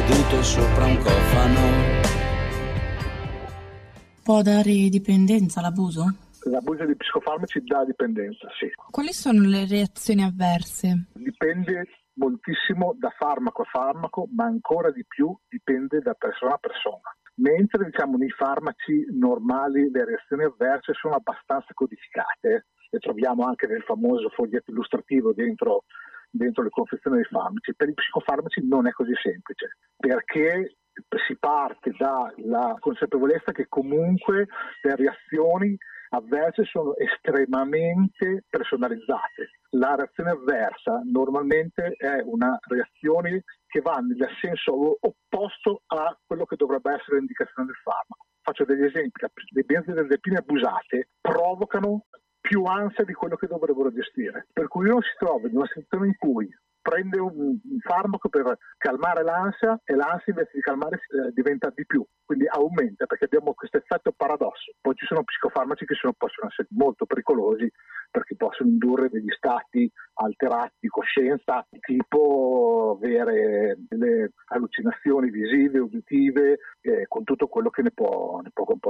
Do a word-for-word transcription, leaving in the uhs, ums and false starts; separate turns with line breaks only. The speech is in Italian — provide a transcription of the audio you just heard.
seduto sopra un cofano.
Può dare dipendenza l'abuso?
L'abuso di psicofarmaci dà dipendenza, sì.
Quali sono le reazioni avverse?
Dipende moltissimo da farmaco a farmaco, ma ancora di più dipende da persona a persona. Mentre diciamo nei farmaci normali le reazioni avverse sono abbastanza codificate, le troviamo anche nel famoso foglietto illustrativo dentro, dentro le confezioni dei farmaci. Per i psicofarmaci non è così semplice, perché si parte dalla consapevolezza che comunque le reazioni avverse sono estremamente personalizzate. La reazione avversa normalmente è una reazione che va nel senso opposto a quello che dovrebbe essere l'indicazione del farmaco. Faccio degli esempi: le benzodiazepine abusate provocano più ansia di quello che dovrebbero gestire, per cui uno si trova in una situazione in cui prende un, un farmaco per calmare l'ansia e l'ansia invece di calmare eh, diventa di più, quindi aumenta, perché abbiamo questo effetto paradosso. Poi ci sono psicofarmaci che sono, possono essere molto pericolosi perché possono indurre degli stati alterati di coscienza, tipo avere delle allucinazioni visive, uditive, eh, con tutto quello che ne può, ne può comportare.